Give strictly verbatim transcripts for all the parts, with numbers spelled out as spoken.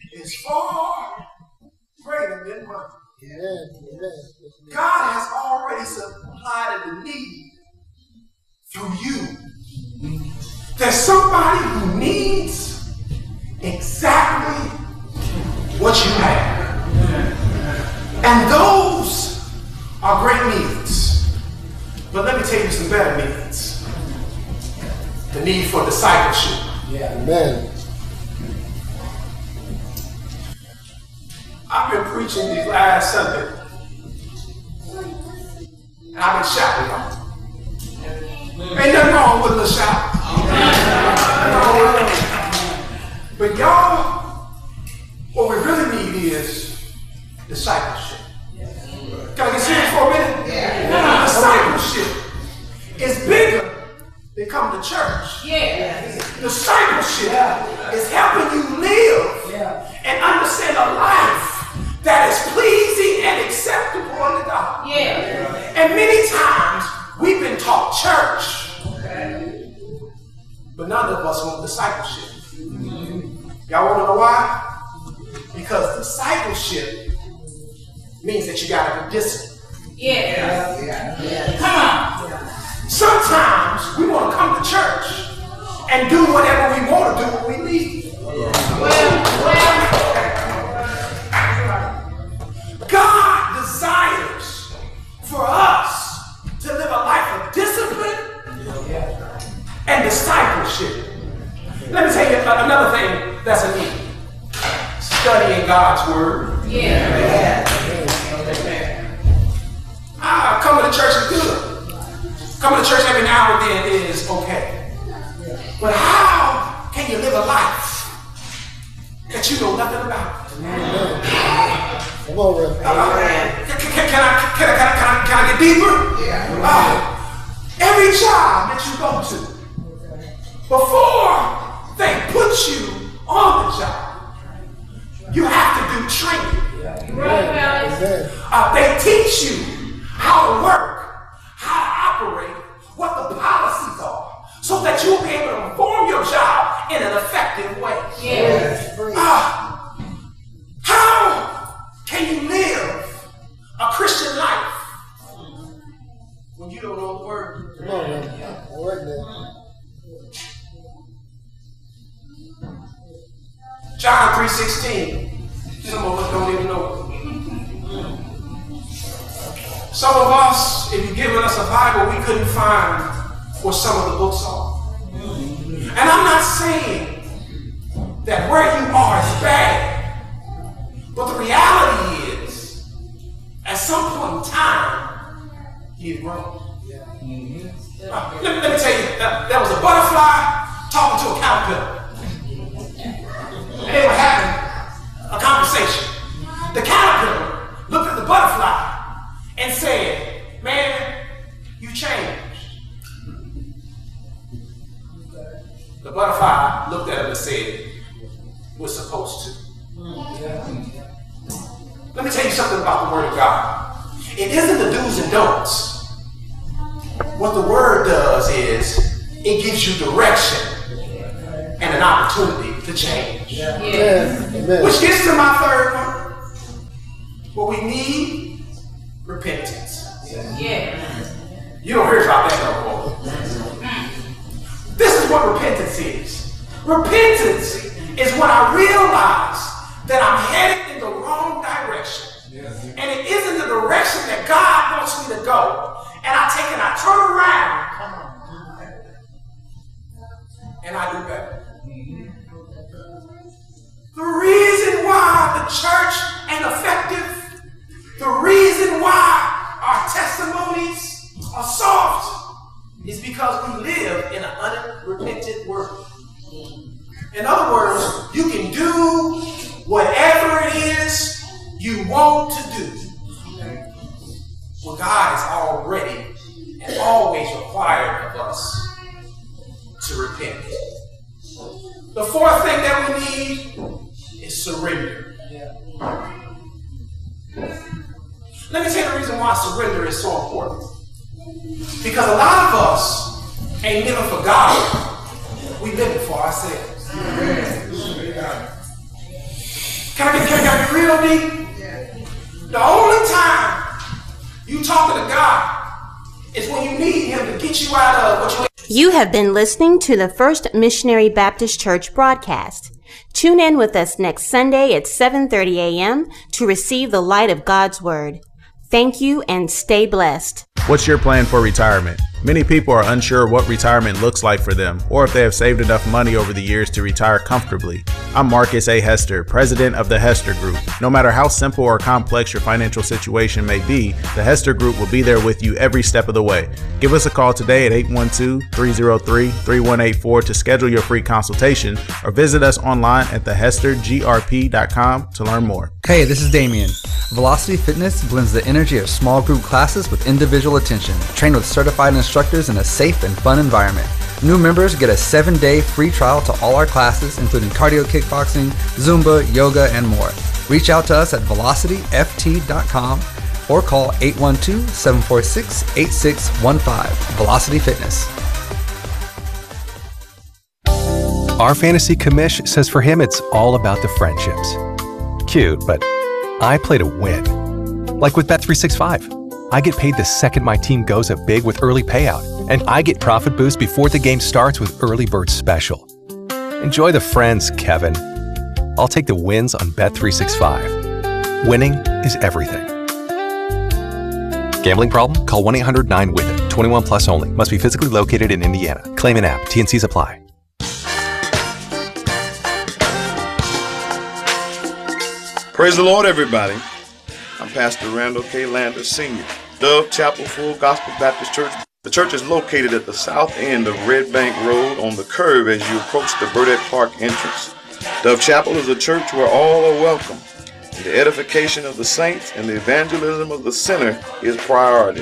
is far greater than money. God has already supplied the need through you. There's somebody who needs exactly what you have. And those are great needs. But let me tell you some better needs. The need for discipleship. Yeah. Amen. I've been preaching these last Sunday. And I've been shouting y'all. Ain't nothing wrong with a little shout. But y'all, what we really need is discipleship. Can I get serious for a minute? Yeah. Discipleship is bigger than coming to church. Yeah. Discipleship yeah. is helping you live yeah. and understand a life that is pleasing and acceptable unto God. Yeah. And many times we've been taught church, okay. but none of us want discipleship. Mm-hmm. Y'all want to know why? Because discipleship means that you got to be disciplined. Yeah. Yeah. Yeah. Come on. Sometimes we want to come to church and do whatever we want to do when we leave. Well, well. God desires for us to live a life of discipline and discipleship. Let me tell you another thing that's a need. Studying God's word. Yeah. yeah. Ah, coming to church is good. Coming to church every now and then is okay. But how can you live a life that you know nothing about? Come on, Reverend. Uh, can, can, can, I, can, I, can, I, can, I, can I get deeper? Yeah. Uh, every job that you go to, before they put you on the job, you have to do training. Right. Uh, they teach you how to work, how to operate, what the policies are, so that you'll be able to perform your job in an effective way. Yes. Uh, how can you live a Christian life when you don't know the word? Come on, man. All right, man. John three sixteen. Some of us don't even know it. Some of us, if you've given us a Bible, we couldn't find where some of the books are. And I'm not saying that where you are is bad. But the reality is, at some point in time, you've grown. Uh, let, let me tell you, that, there was a butterfly talking to a caterpillar. And they were having a conversation. The caterpillar looked at the butterfly and said, man, you changed. The butterfly looked at him and said, we're supposed to. Let me tell you something about the Word of God. It isn't the do's and don'ts. What the Word does is it gives you direction and an opportunity to change. Yeah. Amen. Which gets to my third one. What we need, repentance. Yeah. You don't hear about that no more. This is what repentance is. Repentance is when I realize that I'm headed in the wrong direction. Yes. And it isn't the direction that God wants me to go. And I take and I turn around. And I do better. The reason why the church ain't effective, the reason why our testimonies are soft, is because we live in an unrepentant world. In other words, you can do whatever it is you want to do. Well, God is already and always required of us to repent. The fourth thing that we need is surrender. Let me tell you the reason why surrender is so important. Because a lot of us ain't living for God. We living for ourselves. real deep? The only time you talking to God is when you need him to get you out of what you... You have been listening to the First Missionary Baptist Church broadcast. Tune in with us next Sunday at seven thirty a.m. to receive the light of God's Word. Thank you and stay blessed. What's your plan for retirement? Many people are unsure what retirement looks like for them, or if they have saved enough money over the years to retire comfortably. I'm Marcus A. Hester, president of the Hester Group. No matter how simple or complex your financial situation may be, the Hester Group will be there with you every step of the way. Give us a call today at eight one two, three oh three, three one eight four to schedule your free consultation, or visit us online at the hester g r p dot com to learn more. Hey, this is Damien. Velocity Fitness blends the energy of small group classes with individual attention, trained with certified instructors in a safe and fun environment. New members get a seven-day free trial to all our classes, including cardio kickboxing, Zumba, yoga, and more. Reach out to us at velocity f t dot com or call eight one two, seven four six, eight six one five. Velocity Fitness. Our fantasy commish says for him it's all about the friendships. Cute, but I play to win. Like with Bet three sixty-five. I get paid the second my team goes up big with early payout, and I get profit boost before the game starts with Early Bird Special. Enjoy the friends, Kevin. I'll take the wins on Bet three sixty-five. Winning is everything. Gambling problem? Call one eight hundred nine with it. twenty-one plus only. Must be physically located in Indiana. Claim an app. T and Cs apply. Praise the Lord, everybody. I'm Pastor Randall K. Lander, Senior, Dove Chapel Full Gospel Baptist Church. The church is located at the south end of Red Bank Road on the curve as you approach the Burdette Park entrance. Dove Chapel is a church where all are welcome. The edification of the saints and the evangelism of the sinner is priority.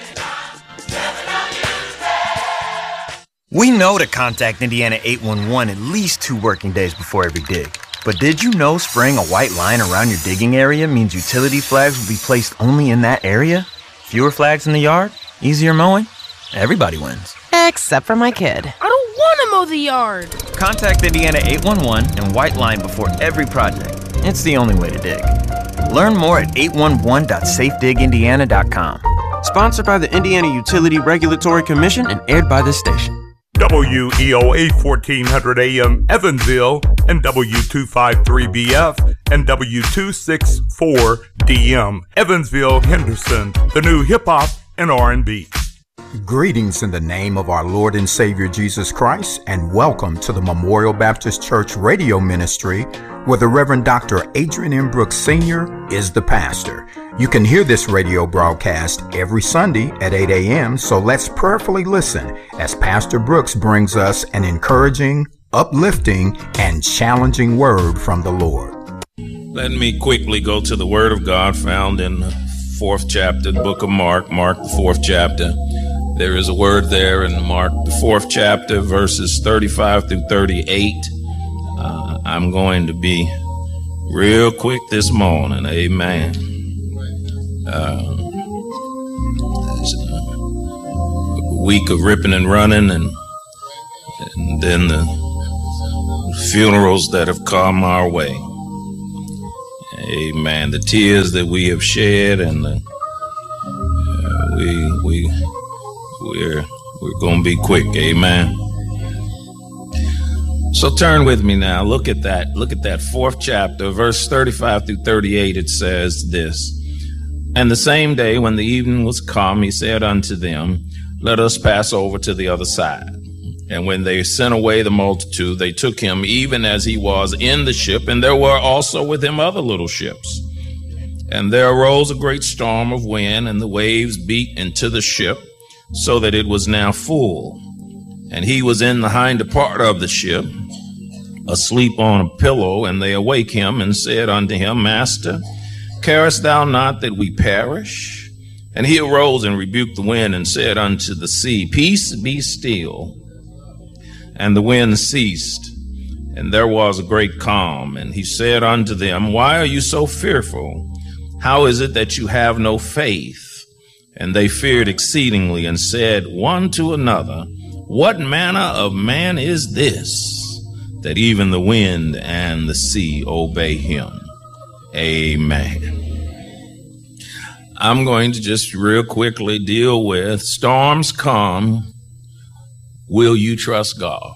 We know to contact Indiana eight one one at least two working days before every dig. But did you know spraying a white line around your digging area means utility flags will be placed only in that area? Fewer flags in the yard? Easier mowing? Everybody wins. Except for my kid. I don't want to mow the yard. Contact Indiana eight one one and white line before every project. It's the only way to dig. Learn more at eight one one dot safe dig indiana dot com. Sponsored by the Indiana Utility Regulatory Commission and aired by this station. W E O A fourteen hundred A M Evansville and W two fifty-three B F and W two sixty-four D M Evansville Henderson, the new hip-hop and R and B. Greetings in the name of our Lord and Savior Jesus Christ, and welcome to the Memorial Baptist Church radio ministry, where the Reverend Doctor Adrian M. Brooks Senior is the pastor. You can hear this radio broadcast every Sunday at eight a.m., so let's prayerfully listen as Pastor Brooks brings us an encouraging, uplifting, and challenging word from the Lord. Let me quickly go to the Word of God found in the fourth chapter, the book of Mark, Mark the fourth chapter. There is a word there in Mark the fourth chapter, verses thirty-five through thirty-eight. Uh, I'm going to be real quick this morning. Amen. Uh, there's a week of ripping and running, and, and then the funerals that have come our way. Amen. The tears that we have shed, and the, uh, we we we're we're going to be quick. Amen. So turn with me now. Look at that. Look at that fourth chapter, verse thirty-five through thirty-eight. It says this. And the same day when the evening was come, he said unto them, let us pass over to the other side. And when they sent away the multitude, they took him even as he was in the ship, and there were also with him other little ships. And there arose a great storm of wind, and the waves beat into the ship, so that it was now full. And he was in the hinder part of the ship, asleep on a pillow, and they awake him and said unto him, Master, carest thou not that we perish? And he arose and rebuked the wind and said unto the sea, Peace, be still. And the wind ceased, and there was a great calm. And he said unto them, Why are you so fearful? How is it that you have no faith? And they feared exceedingly and said one to another, What manner of man is this, that even the wind and the sea obey him? Amen. I'm going to just real quickly deal with storms come. Will you trust God?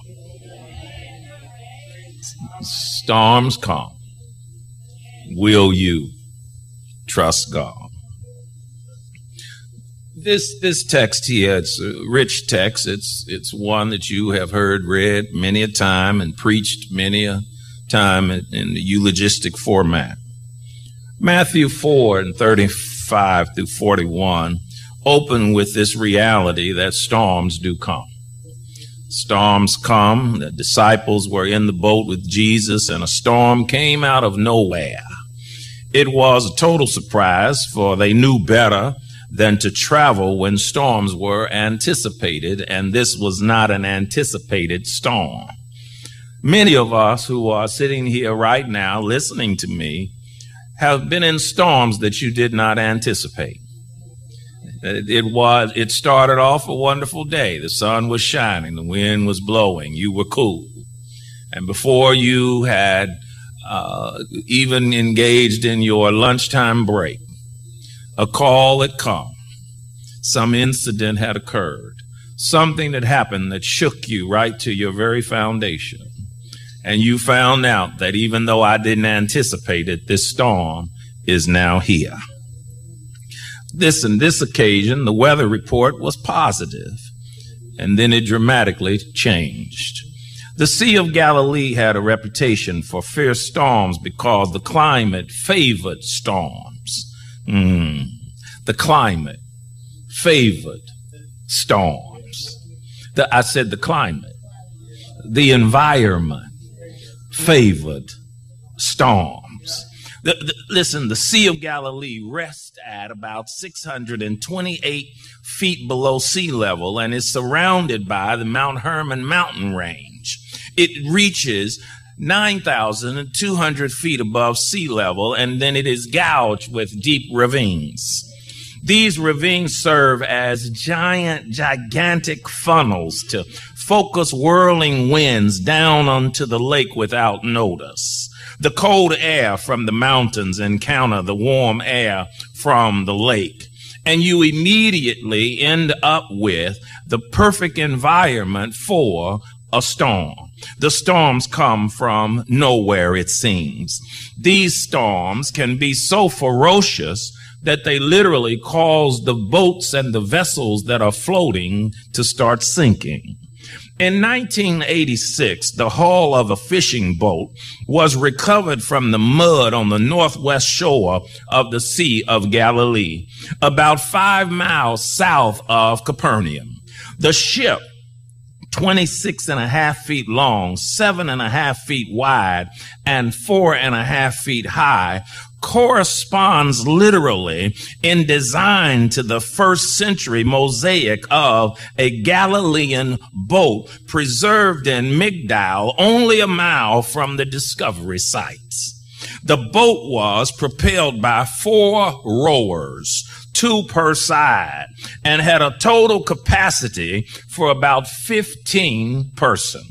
Storms come. Will you trust God? This this text here, it's a rich text. It's it's one that you have heard read many a time and preached many a time in, in the eulogistic format. Matthew four and thirty-five through forty-one open with this reality that storms do come. Storms come. The disciples were in the boat with Jesus, and a storm came out of nowhere. It was a total surprise, for they knew better than to travel when storms were anticipated, and this was not an anticipated storm. Many of us who are sitting here right now listening to me have been in storms that you did not anticipate. It was, it started off a wonderful day. The sun was shining, the wind was blowing, you were cool. And before you had uh, even engaged in your lunchtime break, a call had come. Some incident had occurred. Something that happened that shook you right to your very foundation. And you found out that even though I didn't anticipate it, this storm is now here. This and this occasion, the weather report was positive, and then it dramatically changed. The Sea of Galilee had a reputation for fierce storms because the climate favored storms. Mm. The climate favored storms. The, I said the climate. The environment favored storms. The, the, listen, the Sea of Galilee rests at about six hundred twenty-eight feet below sea level and is surrounded by the Mount Hermon mountain range. It reaches nine thousand two hundred feet above sea level, and then it is gouged with deep ravines. These ravines serve as giant, gigantic funnels to focus whirling winds down onto the lake without notice. The cold air from the mountains encounter the warm air from the lake, and you immediately end up with the perfect environment for a storm. The storms come from nowhere, it seems. These storms can be so ferocious that they literally cause the boats and the vessels that are floating to start sinking. In nineteen eighty-six, the hull of a fishing boat was recovered from the mud on the northwest shore of the Sea of Galilee, about five miles south of Capernaum. The ship, twenty-six and a half feet long, seven and a half feet wide, and four and a half feet high, corresponds literally in design to the first century mosaic of a Galilean boat preserved in Migdal, only a mile from the discovery sites. The boat was propelled by four rowers, two per side, and had a total capacity for about fifteen persons.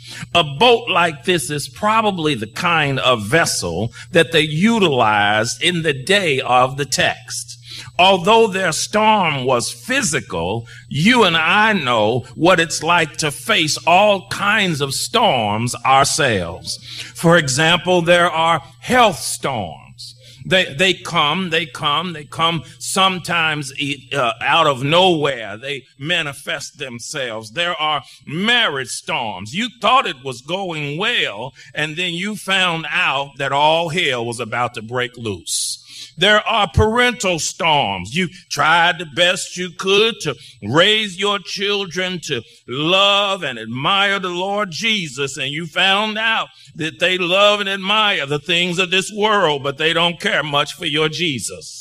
A boat like this is probably the kind of vessel that they utilized in the day of the text. Although their storm was physical, you and I know what it's like to face all kinds of storms ourselves. For example, there are health storms. They, they come, they come, they come sometimes uh, out of nowhere. They manifest themselves. There are marriage storms. You thought it was going well, and then you found out that all hell was about to break loose. There are parental storms. You tried the best you could to raise your children to love and admire the Lord Jesus, and you found out that they love and admire the things of this world, but they don't care much for your Jesus.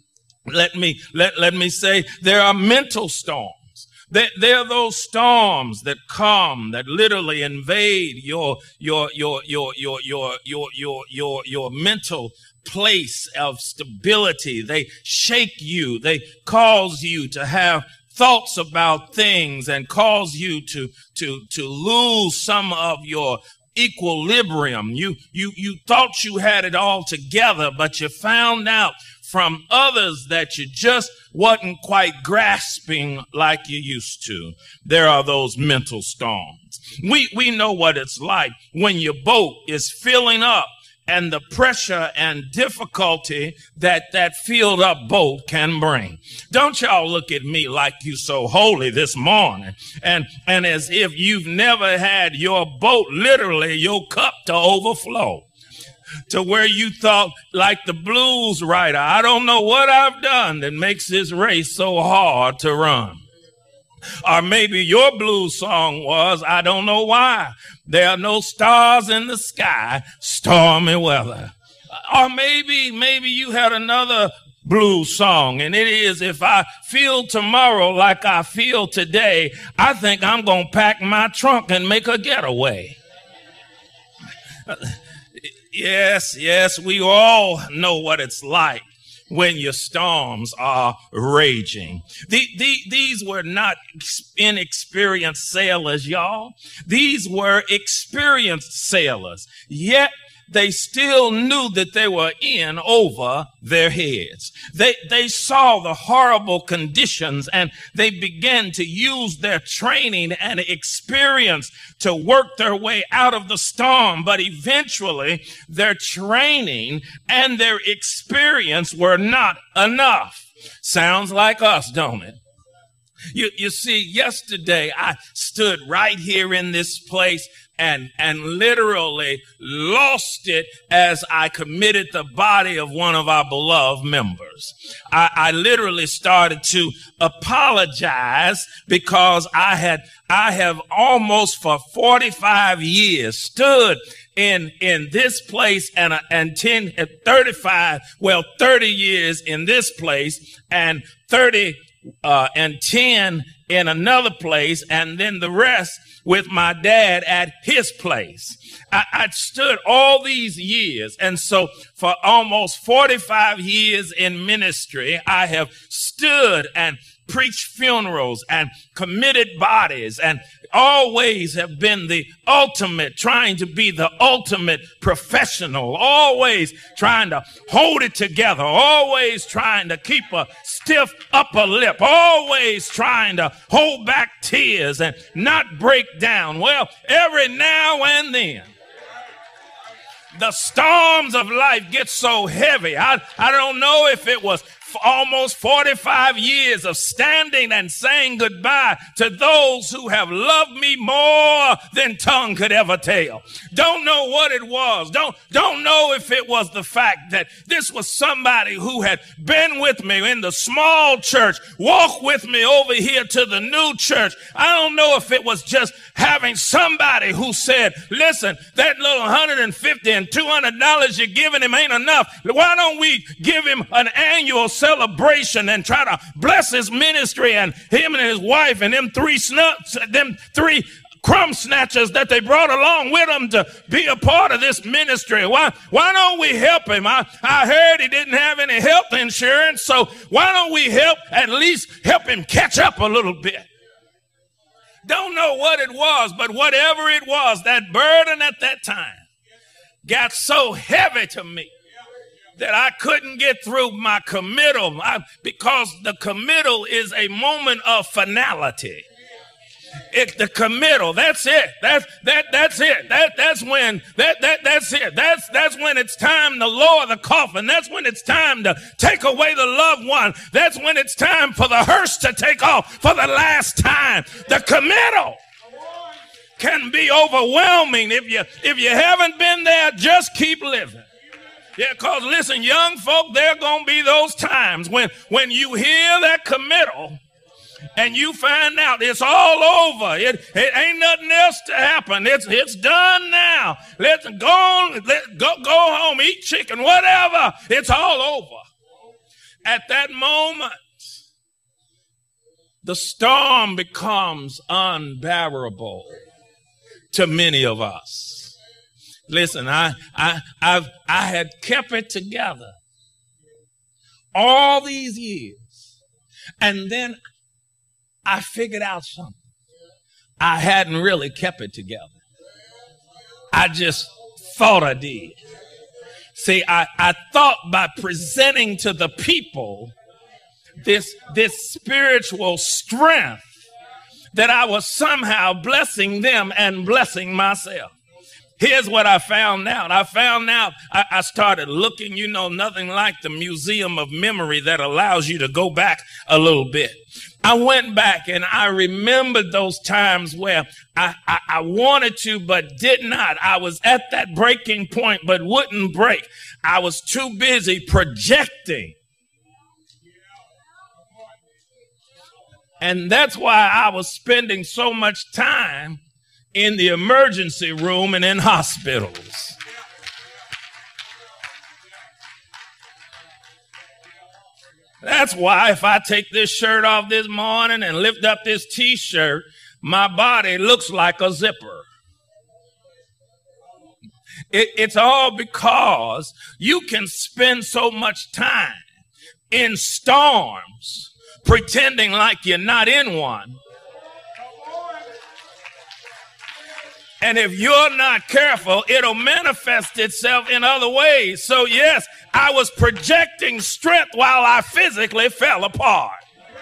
Let me, let, let me say there are mental storms. There, there are those storms that come, that literally invade your, your, your, your, your, your, your, your, your, your mental place of stability. They shake you. They cause you to have thoughts about things and cause you to, to, to lose some of your equilibrium. You, you, you thought you had it all together, but you found out from others that you just wasn't quite grasping like you used to. There are those mental storms. We, we know what it's like when your boat is filling up and the pressure and difficulty that that filled up boat can bring. Don't y'all look at me like you so holy this morning and, and as if you've never had your boat, literally your cup, to overflow. To where you thought, like the blues writer, I don't know what I've done that makes this race so hard to run. Or maybe your blues song was, I don't know why there are no stars in the sky, stormy weather. Or maybe, maybe you had another blues song, and it is, if I feel tomorrow like I feel today, I think I'm going to pack my trunk and make a getaway. Yes, yes, we all know what it's like when your storms are raging. The, the, these were not inexperienced sailors, y'all. These were experienced sailors, yet they still knew that they were in over their heads. They, they saw the horrible conditions and they began to use their training and experience to work their way out of the storm. But eventually their training and their experience were not enough. Sounds like us, don't it? You, you see, yesterday I stood right here in this place and, and literally lost it as I committed the body of one of our beloved members. I, I literally started to apologize because I had, I have almost for forty-five years stood in, in this place and, and ten, thirty-five, well, thirty years in this place and thirty Uh, and ten in another place, and then the rest with my dad at his place. I, I stood all these years, and so for almost forty-five years in ministry, I have stood and preached funerals and committed bodies and always have been the ultimate, trying to be the ultimate professional, always trying to hold it together, always trying to keep a stiff upper lip, always trying to hold back tears and not break down. Well, every now and then, the storms of life get so heavy. I, I don't know if it was almost forty-five years of standing and saying goodbye to those who have loved me more than tongue could ever tell. Don't know what it was. Don't, don't know if it was the fact that this was somebody who had been with me in the small church, walked with me over here to the new church. I don't know if it was just having somebody who said, listen, that little one hundred fifty and two hundred dollars you're giving him ain't enough. Why don't we give him an annual celebration and try to bless his ministry and him and his wife and them three snuts, them three crumb snatchers that they brought along with them to be a part of this ministry. Why, why don't we help him? I, I heard he didn't have any health insurance, so why don't we help, at least help him catch up a little bit? Don't know what it was, but whatever it was, that burden at that time got so heavy to me that I couldn't get through my committal, I, because the committal is a moment of finality. It's the committal. That's it. That's that. That's it. That that's when that that that's it. That's that's when it's time to lower the coffin. That's when it's time to take away the loved one. That's when it's time for the hearse to take off for the last time. The committal can be overwhelming if you if you haven't been there. Just keep living. Yeah, because listen, young folk, there are going to be those times when when you hear that committal and you find out it's all over. It, it ain't nothing else to happen. It's it's done now. Let's go on, let go go home, eat chicken, whatever. It's all over. At that moment, the storm becomes unbearable to many of us. Listen, I I I've I had kept it together all these years, and then I figured out something. I hadn't really kept it together. I just thought I did. See, I, I thought by presenting to the people this, this spiritual strength that I was somehow blessing them and blessing myself. Here's what I found out. I found out, I, I started looking, you know, nothing like the Museum of Memory that allows you to go back a little bit. I went back and I remembered those times where I, I, I wanted to but did not. I was at that breaking point but wouldn't break. I was too busy projecting. And that's why I was spending so much time in the emergency room and in hospitals. That's why if I take this shirt off this morning and lift up this t-shirt, my body looks like a zipper. It, it's all because you can spend so much time in storms pretending like you're not in one. And if you're not careful, it'll manifest itself in other ways. So yes, I was projecting strength while I physically fell apart.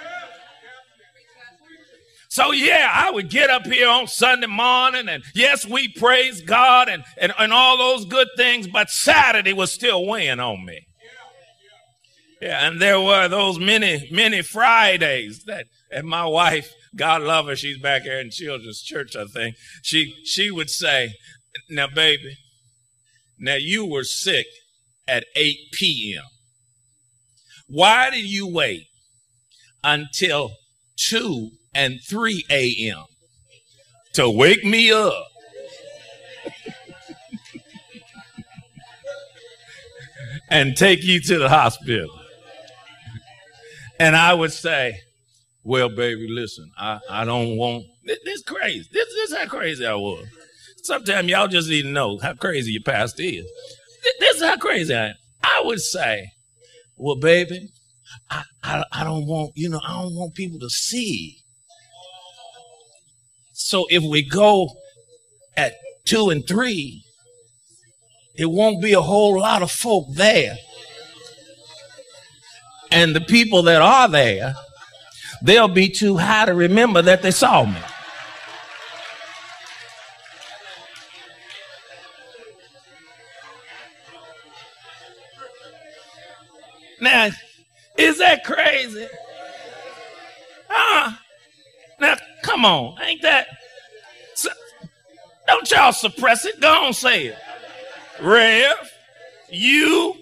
So yeah, I would get up here on Sunday morning and yes, we praise God and, and, and all those good things, but Saturday was still weighing on me. Yeah, and there were those many, many Fridays that, and my wife, God love her, she's back here in Children's Church, I think. She she would say, now, baby, now you were sick at eight p.m. Why did you wait until two and three a.m. to wake me up? And take you to the hospital? And I would say, well, baby, listen, I, I don't want, this, this crazy. This, this is how crazy I was. Sometimes y'all just need to know how crazy your pastor is. This, this is how crazy I am. I would say, well, baby, I, I, I don't want, you know, I don't want people to see. So if we go at two and three, it won't be a whole lot of folk there. And the people that are there, they'll be too high to remember that they saw me. Now, is that crazy? Huh? Now, come on. Ain't that? Don't y'all suppress it. Go on, say it. Rev, you,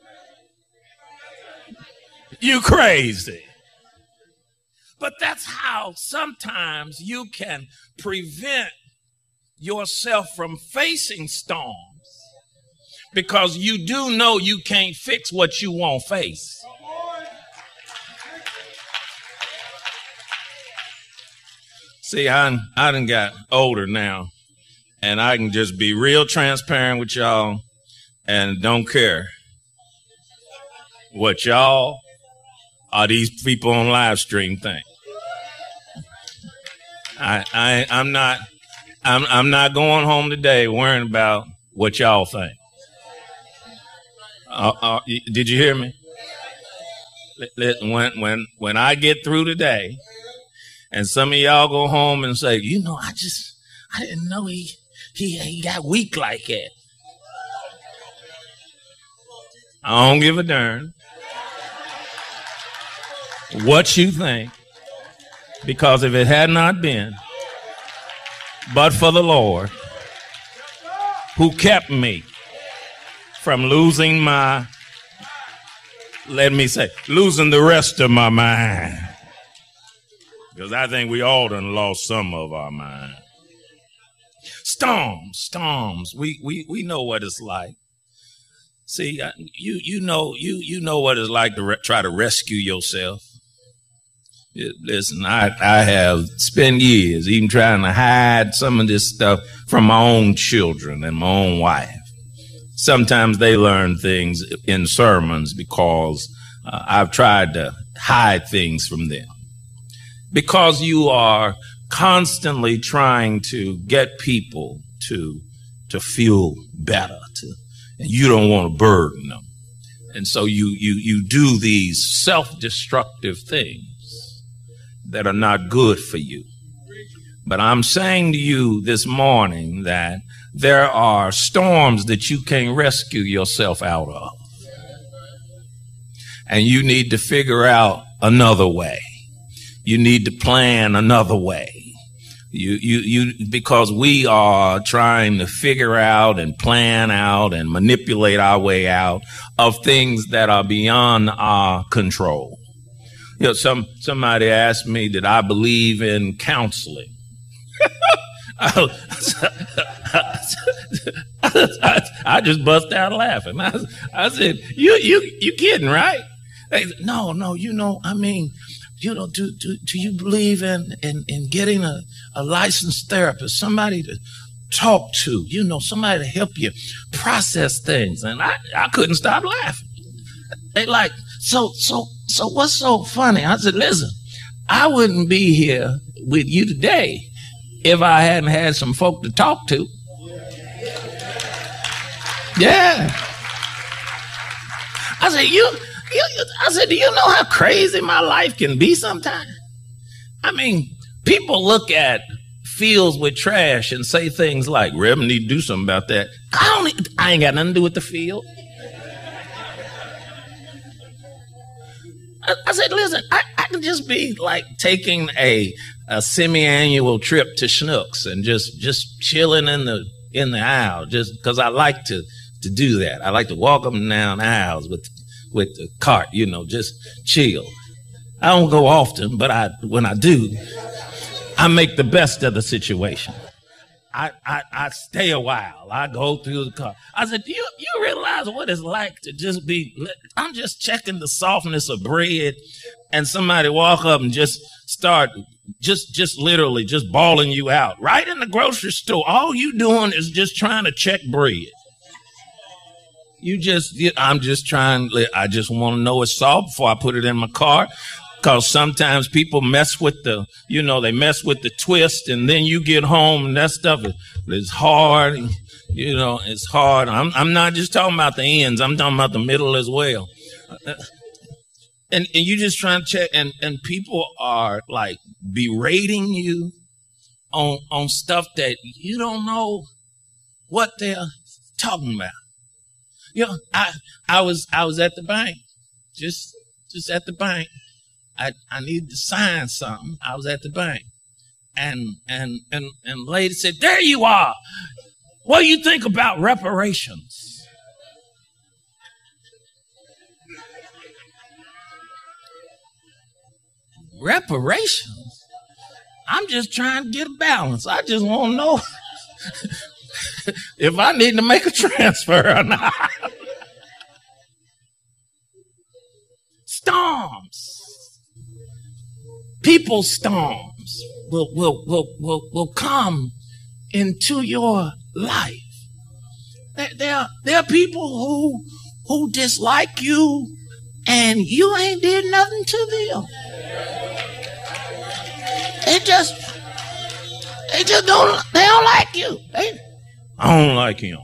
you crazy. But that's how sometimes you can prevent yourself from facing storms because you do know you can't fix what you won't face. See, I, I done got older now, and I can just be real transparent with y'all and don't care what y'all or these people on live stream think. I, I, I'm not, I'm, I'm not going home today worrying about what y'all think. Uh, uh, did you hear me? When, when, when I get through today, and some of y'all go home and say, you know, I just, I didn't know he, he, he got weak like that. I don't give a darn what you think, because if it had not been but for the Lord who kept me from losing my, let me say, losing the rest of my mind, because I think we all done lost some of our mind. Storms, storms, we, we, we know what it's like. See, you, you know, you, you know what it's like to re- try to rescue yourself. Listen, I, I have spent years even trying to hide some of this stuff from my own children and my own wife. Sometimes they learn things in sermons because uh, I've tried to hide things from them. Because you are constantly trying to get people to, to feel better, to, and you don't want to burden them. And so you, you, you do these self-destructive things that are not good for you. But I'm saying to you this morning that there are storms that you can't rescue yourself out of. And you need to figure out another way. You need to plan another way. You, you, you, because we are trying to figure out and plan out and manipulate our way out of things that are beyond our control. You know, some, somebody asked me, did I believe in counseling? I, I, I just bust out laughing. I, I said, you, you, you kidding, right? They said, no, no, you know, I mean, you know, do, do, do you believe in, in, in getting a, a licensed therapist, somebody to talk to, you know, somebody to help you process things? And I, I couldn't stop laughing. They like, so, so, so what's so funny? I said, listen, I wouldn't be here with you today if I hadn't had some folk to talk to. Yeah. I said, you, you, I said, do you know how crazy my life can be sometimes? I mean, people look at fields with trash and say things like, Reverend, need to do something about that. I don't, I ain't got nothing to do with the field. I, I said, listen, I, I can just be like taking a, a semi-annual trip to Schnucks and just, just chilling in the, in the aisle, just because I like to, to do that. I like to walk up and down aisles with, with the cart, you know, just chill. I don't go often, but I, when I do, I make the best of the situation. I, I, I stay a while. I go through the car. I said, do you, you realize what it's like to just be, I'm just checking the softness of bread, and somebody walk up and just start, just, just literally just bawling you out right in the grocery store. All you doing is just trying to check bread. You just, I'm just trying, I just want to know it's soft before I put it in my car. Because sometimes people mess with the, you know, they mess with the twist, and then you get home and that stuff is, is hard. You know, it's hard. I'm, I'm not just talking about the ends. I'm talking about the middle as well. And, and you just trying to check, and, and people are like berating you on, on stuff that you don't know what they're talking about. You know, I, I was, I was at the bank, just, just at the bank. I, I needed to sign something. I was at the bank. And and and and the lady said, there you are. What do you think about reparations? Reparations? I'm just trying to get a balance. I just want to know if I need to make a transfer or not. Storms. People's storms will, will, will, will, will come into your life. There, there, are, there are people who, who dislike you, and you ain't did nothing to them. They just, they just don't, they don't like you. They, I don't like him.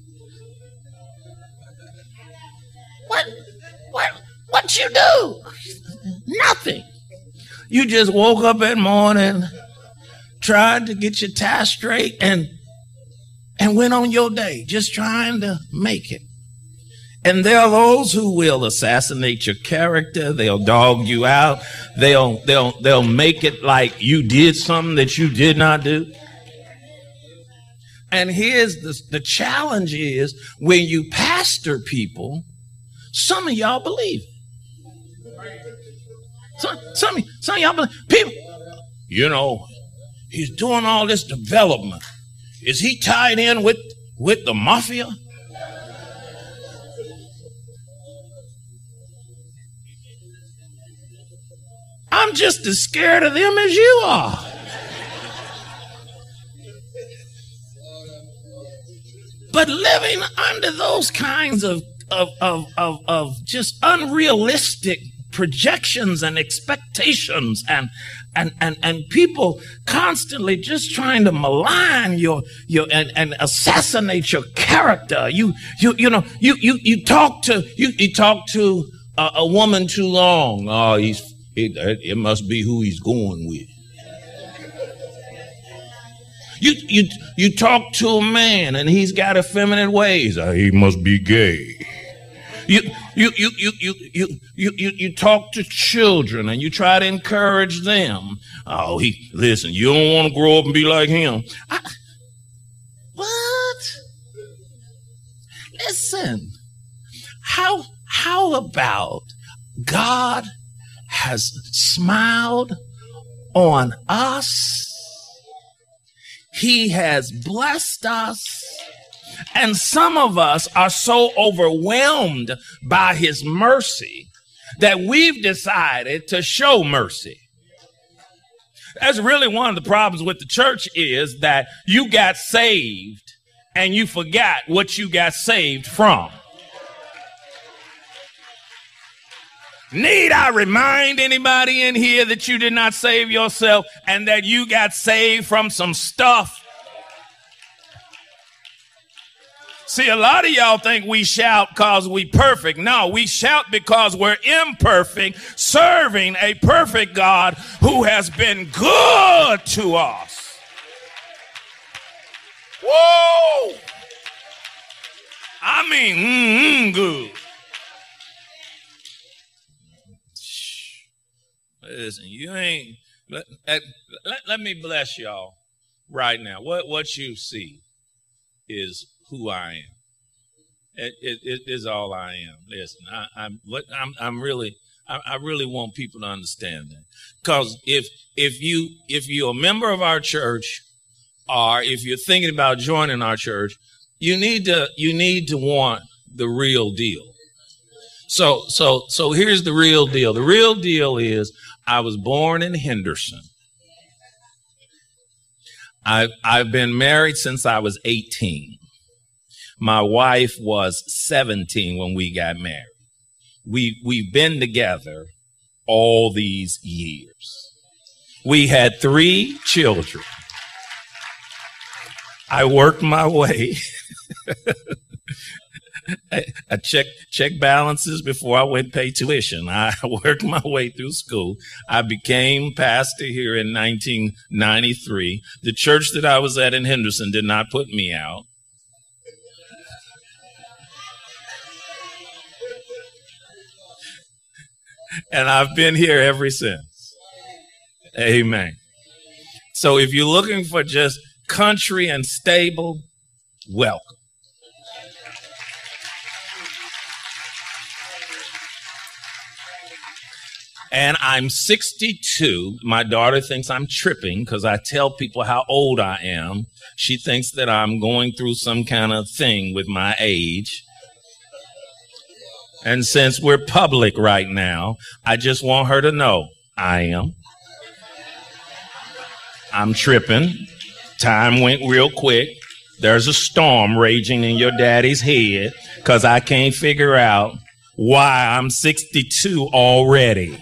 What, what, what you do? Nothing. You just woke up that morning, tried to get your tie straight, and and went on your day, just trying to make it. And there are those who will assassinate your character. They'll dog you out. They'll they'll they'll make it like you did something that you did not do. And here's the the challenge is when you pastor people, some of y'all believe it. Some, some, some of y'all, people, you know, he's doing all this development. Is he tied in with, with the mafia? I'm just as scared of them as you are. But living under those kinds of, of, of, of, of just unrealistic projections and expectations and and and and people constantly just trying to malign your your and, and assassinate your character. You you you know you you you talk to you you talk to a, a woman too long. Oh, he's it, it must be who he's going with. You you you talk to a man and he's got effeminate ways. Oh, he must be gay. You you you you you you you you you talk to children and you try to encourage them. Oh, he listen. You don't want to grow up and be like him. I, what? Listen. How how about God has smiled on us? He has blessed us. And some of us are so overwhelmed by his mercy that we've decided to show mercy. That's really one of the problems with the church, is that you got saved and you forgot what you got saved from. Need I remind anybody in here that you did not save yourself and that you got saved from some stuff? See, a lot of y'all think we shout because we perfect. No, we shout because we're imperfect, serving a perfect God who has been good to us. Whoa! I mean, mm-hmm, good. Listen, you ain't, let, let, let me bless y'all right now. What, what you see is who I am. It, it, it is all I am. Listen, I, I'm, what, I'm, I'm really, I, I really want people to understand that. Because if, if you, if you're a member of our church, or if you're thinking about joining our church, you need to, you need to want the real deal. So, so, so here's the real deal. The real deal is I was born in Henderson. I've, I've been married since I was eighteen. My wife was seventeen when we got married. We, we've been together all these years. We had three children. I worked my way. I, I checked check balances before I went pay tuition. I worked my way through school. I became pastor here in nineteen ninety-three. The church that I was at in Henderson did not put me out. And I've been here ever since. Amen. So if you're looking for just country and stable, welcome. And I'm sixty-two. My daughter thinks I'm tripping because I tell people how old I am. She thinks that I'm going through some kind of thing with my age. And since we're public right now, I just want her to know I am. I'm tripping. Time went real quick. There's a storm raging in your daddy's head because I can't figure out why I'm sixty-two already.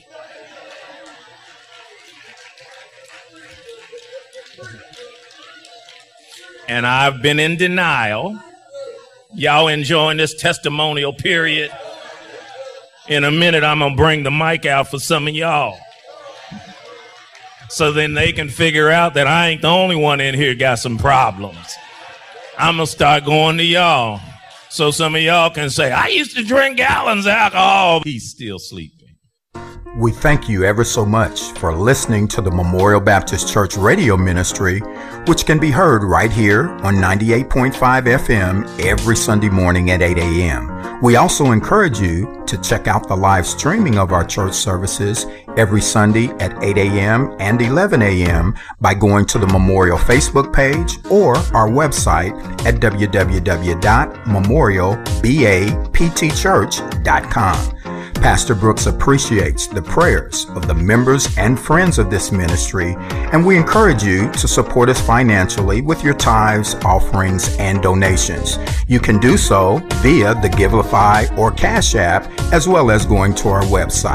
And I've been in denial. Y'all enjoying this testimonial period? In a minute, I'm going to bring the mic out for some of y'all. So then they can figure out that I ain't the only one in here got some problems. I'm going to start going to y'all. So some of y'all can say, I used to drink gallons of alcohol. He's still sleeping. We thank you ever so much for listening to the Memorial Baptist Church radio ministry, which can be heard right here on ninety-eight point five F M every Sunday morning at eight a.m. We also encourage you to check out the live streaming of our church services every Sunday at eight a.m. and eleven a.m. by going to the Memorial Facebook page or our website at w w w dot memorial bapt church dot com. Pastor Brooks appreciates the prayers of the members and friends of this ministry, and we encourage you to support us financially with your tithes, offerings, and donations. You can do so via the Givelify or Cash App, as well as going to our website.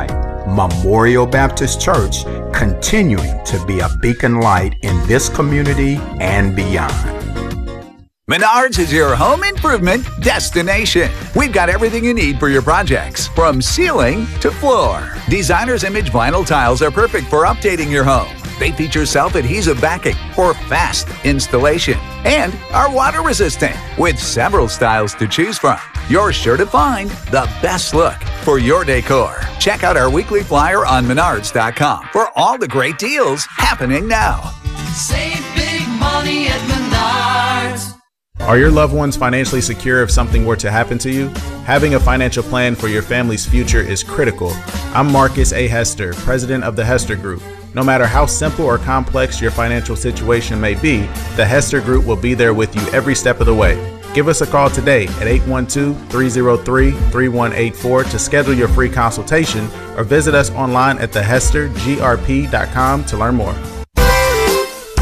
Memorial Baptist Church, continuing to be a beacon light in this community and beyond. Menards is your home improvement destination. We've got everything you need for your projects, from ceiling to floor. Designer's Image vinyl tiles are perfect for updating your home. They feature self-adhesive backing for fast installation and are water resistant with several styles to choose from. You're sure to find the best look for your decor. Check out our weekly flyer on menards dot com for all the great deals happening now. Save big money at Menards. Are your loved ones financially secure if something were to happen to you? Having a financial plan for your family's future is critical. I'm Marcus A. Hester, president of the Hester Group. No matter how simple or complex your financial situation may be, the Hester Group will be there with you every step of the way. Give us a call today at eight one two, three zero three, three one eight four to schedule your free consultation, or visit us online at the hester g r p dot com to learn more.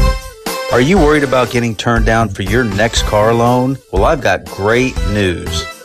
Are you worried about getting turned down for your next car loan? Well, I've got great news.